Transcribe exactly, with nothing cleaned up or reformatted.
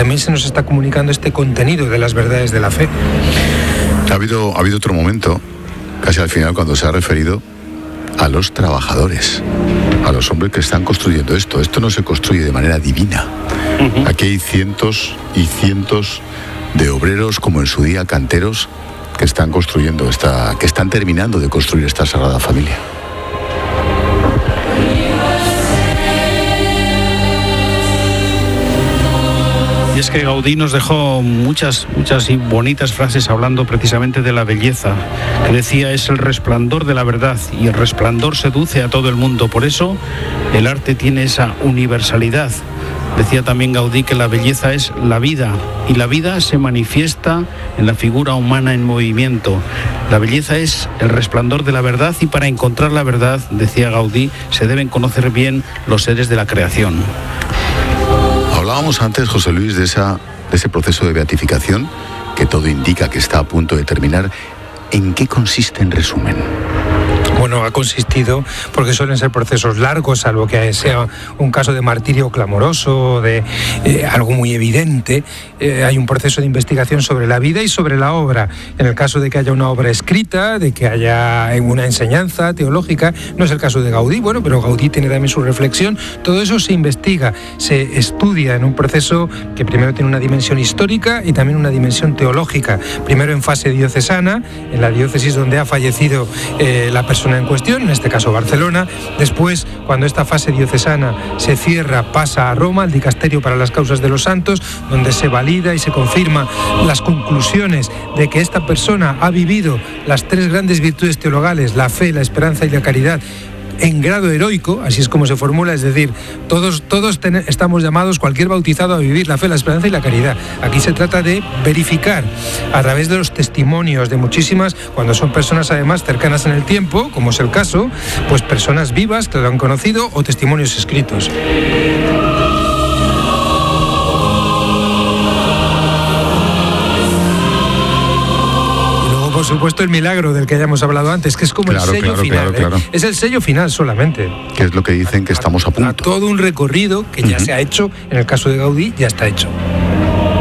también se nos está comunicando este contenido de las verdades de la fe. Ha habido, ha habido otro momento, casi al final, cuando se ha referido a los trabajadores, a los hombres que están construyendo esto. Esto no se construye de manera divina. Uh-huh. Aquí hay cientos y cientos de obreros, como en su día canteros, que están construyendo esta, que están terminando de construir esta Sagrada Familia. Y es que Gaudí nos dejó muchas, muchas y bonitas frases hablando precisamente de la belleza, que decía: es el resplandor de la verdad, y el resplandor seduce a todo el mundo. Por eso el arte tiene esa universalidad. Decía también Gaudí que la belleza es la vida, y la vida se manifiesta en la figura humana en movimiento. La belleza es el resplandor de la verdad, y para encontrar la verdad, decía Gaudí, se deben conocer bien los seres de la creación. Hablábamos antes, José Luis, de, esa, de ese proceso de beatificación que todo indica que está a punto de terminar. ¿En qué consiste en resumen? Bueno, ha consistido, porque suelen ser procesos largos, salvo que sea un caso de martirio clamoroso, de eh, algo muy evidente. Eh, hay un proceso de investigación sobre la vida y sobre la obra. En el caso de que haya una obra escrita, de que haya una enseñanza teológica, no es el caso de Gaudí, bueno, pero Gaudí tiene también su reflexión. Todo eso se investiga, se estudia en un proceso que primero tiene una dimensión histórica y también una dimensión teológica. Primero en fase diocesana, en la diócesis donde ha fallecido eh, la persona en cuestión, en este caso Barcelona. Después, cuando esta fase diocesana se cierra, pasa a Roma, al dicasterio para las causas de los santos, donde se valida y se confirma las conclusiones de que esta persona ha vivido las tres grandes virtudes teologales, la fe, la esperanza y la caridad, en grado heroico, así es como se formula, es decir, todos, todos ten, estamos llamados, cualquier bautizado, a vivir la fe, la esperanza y la caridad. Aquí se trata de verificar a través de los testimonios de muchísimas, cuando son personas además cercanas en el tiempo, como es el caso, pues personas vivas que lo han conocido o testimonios escritos. Por supuesto, el milagro del que hayamos hablado antes, que es como claro, el sello claro, final. Claro, claro. ¿eh? Es el sello final solamente. Que es lo que dicen que estamos a punto. A todo un recorrido que ya uh-huh. se ha hecho, en el caso de Gaudí, ya está hecho.